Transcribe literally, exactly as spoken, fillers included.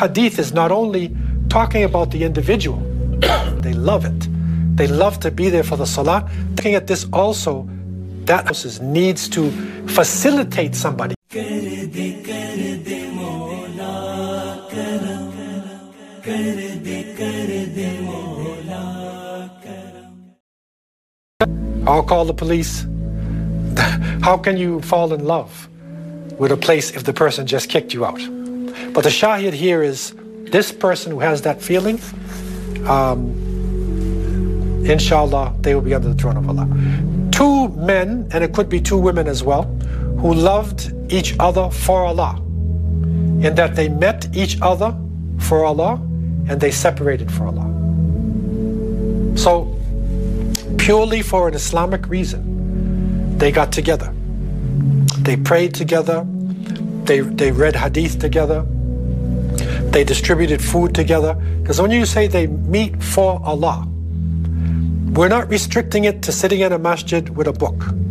Hadith is not only talking about the individual, they love it. They love to be there for the salah. Looking at this also, that needs to facilitate somebody. I'll call the police. How can you fall in love with a place if the person just kicked you out? But the shahid here is this person who has that feeling, um, inshallah, they will be under the throne of Allah. Two men, and it could be two women as well, who loved each other for Allah, in that they met each other for Allah and they separated for Allah. So, purely for an Islamic reason, they got together. They prayed together, they, they read hadith together, they distributed food together. Because when you say they meet for Allah, we're not restricting it to sitting in a masjid with a book.